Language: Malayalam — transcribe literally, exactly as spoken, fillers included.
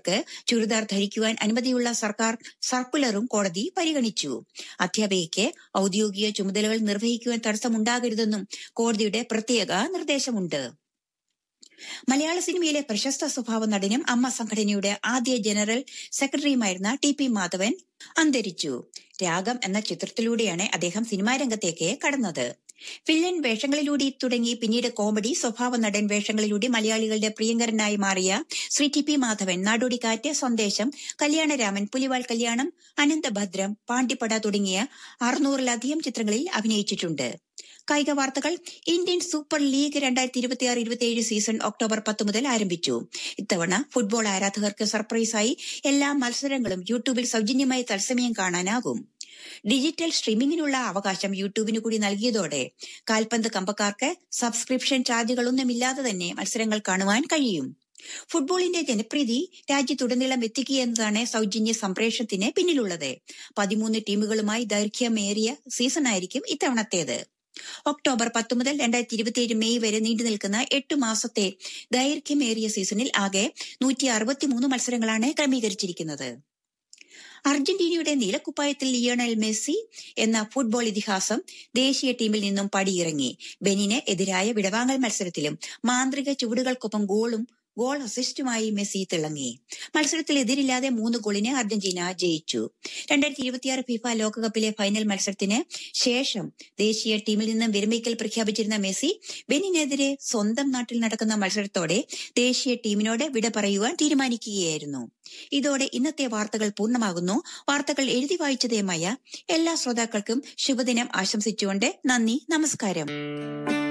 അധ്യാപകർക്ക് ചുരിദാർ ധരിക്കുവാൻ അനുമതിയുള്ള സർക്കാർ സർക്കുലറും കോടതി പരിഗണിച്ചു. അധ്യാപികയ്ക്ക് ഔദ്യോഗിക ചുമതലകൾ നിർവഹിക്കുവാൻ തടസ്സമുണ്ടാകരുതെന്നും കോടതിയുടെ പ്രത്യേക നിർദ്ദേശമുണ്ട്. മലയാള സിനിമയിലെ പ്രശസ്ത സ്വഭാവ നടനും അമ്മ സംഘടനയുടെ ആദ്യ ജനറൽ സെക്രട്ടറിയുമായിരുന്ന ടി പി മാധവൻ അന്തരിച്ചു. രാഗം എന്ന ചിത്രത്തിലൂടെയാണ് അദ്ദേഹം സിനിമാ രംഗത്തേക്ക് കടന്നത്. വില്ലൻ വേഷങ്ങളിലൂടെ തുടങ്ങി പിന്നീട് കോമഡി സ്വഭാവ നടൻ വേഷങ്ങളിലൂടെ മലയാളികളുടെ പ്രിയങ്കരനായി മാറിയ ശ്രീ ടി പി മാധവൻ നാടോടിക്കാറ്റ്, സന്ദേശം, കല്യാണരാമൻ, പുലിവാൽ കല്യാണം, അനന്തഭദ്രം, പാണ്ടിപ്പട തുടങ്ങിയ അറുന്നൂറിലധികം ചിത്രങ്ങളിൽ അഭിനയിച്ചിട്ടുണ്ട്. കായിക വാർത്തകൾ. ഇന്ത്യൻ സൂപ്പർ ലീഗ് രണ്ടായിരത്തി ഇരുപത്തിയാറ് ഇരുപത്തിയേഴ് സീസൺ ഒക്ടോബർ പത്ത് മുതൽ ആരംഭിച്ചു. ഇത്തവണ ഫുട്ബോൾ ആരാധകർക്ക് സർപ്രൈസായി എല്ലാ മത്സരങ്ങളും യൂട്യൂബിൽ സൗജന്യമായി തത്സമയം കാണാനാകും. ഡിജിറ്റൽ സ്ട്രീമിംഗിനുള്ള അവകാശം യൂട്യൂബിന് കൂടി നൽകിയതോടെ കാൽപന്ത് കമ്പക്കാർക്ക് സബ്സ്ക്രിപ്ഷൻ ചാർജുകളൊന്നുമില്ലാതെ തന്നെ മത്സരങ്ങൾ കാണുവാൻ കഴിയും. ഫുട്ബോളിന്റെ ജനപ്രീതി രാജ്യത്തുടനീളം എത്തിക്കുക എന്നതാണ് സൗജന്യ സംപ്രേഷണത്തിന് പിന്നിലുള്ളത്. പതിമൂന്ന് ടീമുകളുമായി ദൈർഘ്യമേറിയ സീസണായിരിക്കും ഇത്തവണത്തേത്. ഒക്ടോബർ പത്ത് മുതൽ രണ്ടായിരത്തി ഇരുപത്തിയേഴ് മെയ് വരെ നീണ്ടു നിൽക്കുന്ന എട്ടു മാസത്തെ ദൈർഘ്യമേറിയ സീസണിൽ ആകെ നൂറ്റി അറുപത്തിമൂന്ന് മത്സരങ്ങളാണ് ക്രമീകരിച്ചിരിക്കുന്നത്. അർജന്റീനയുടെ നീലക്കുപ്പായത്തിൽ ലിയോണൽ മെസ്സി എന്ന ഫുട്ബോൾ ഇതിഹാസം ദേശീയ ടീമിൽ നിന്നും പടിയിറങ്ങി. ബെനിന് എതിരായ വിടവാങ്ങൽ മത്സരത്തിലും മാന്ത്രിക ചുവടുകൾക്കൊപ്പം ഗോളും ഗോൾ അസിസ്റ്റുമായി മെസ്സി തിളങ്ങി. മത്സരത്തിൽ എതിരില്ലാതെ മൂന്ന് ഗോളിന് അർജന്റീന ജയിച്ചു. രണ്ടായിരത്തി ഇരുപത്തിയാറ് ഫിഫ ലോകകപ്പിലെ ഫൈനൽ മത്സരത്തിന് ശേഷം ദേശീയ ടീമിൽ നിന്നും വിരമിക്കൽ പ്രഖ്യാപിച്ചിരുന്ന മെസ്സി ബെനിനെതിരെ സ്വന്തം നാട്ടിൽ നടക്കുന്ന മത്സരത്തോടെ ദേശീയ ടീമിനോട് വിട പറയുവാൻ തീരുമാനിക്കുകയായിരുന്നു. ഇതോടെ ഇന്നത്തെ വാർത്തകൾ പൂർണ്ണമാകുന്നു. വാർത്തകൾ എഴുതി വായിച്ചതേമായ എല്ലാ ശ്രോതാക്കൾക്കും ശുഭദിനം ആശംസിച്ചുകൊണ്ട് നന്ദി, നമസ്കാരം.